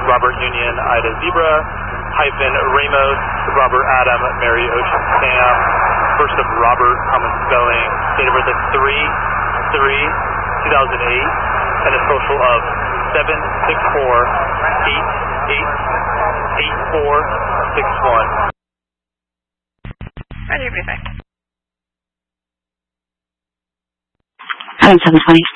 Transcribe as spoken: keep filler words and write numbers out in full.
Robert Union Ida Zebra, hyphen Ramos, Robert Adam, Mary Ocean Sam, first of Robert, common spelling, date of birth of three three two thousand eight, and a social of seven six four eight eight eight four six one. Roger, brief. seven twenty.